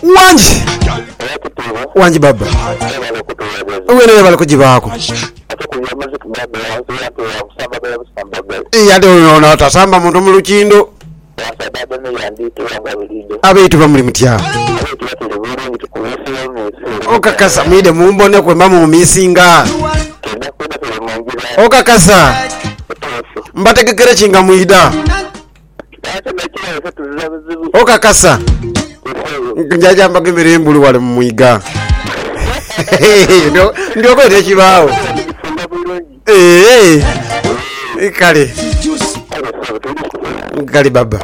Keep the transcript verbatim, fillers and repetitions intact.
wanji wanji baba wene bali kujibaako yade unaona watasamba muntu mu lukindo abeitu bamuli mutya okakasa mwide mumbone kwemba mu misinga okakasa mbategekere kinga mwida okakasa njaja mbagembere embulu wale mu mwiga ndio ndio ko tekibaawo eh kale kale baba